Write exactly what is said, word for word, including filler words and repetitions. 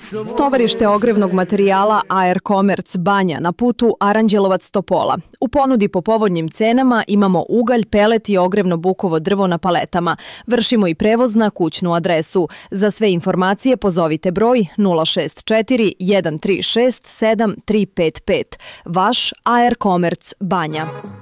Stovarište ogrevnog materijala A R Commerce Banja na putu Aranđelovac-Topola. U ponudi po povoljnim cenama imamo ugalj, pelet i ogrevno bukovo drvo na paletama. Vršimo i prevoz na kućnu adresu. Za sve informacije pozovite broj nula šest četiri jedan tri šest sedam tri pet pet. Vaš A R Commerce Banja.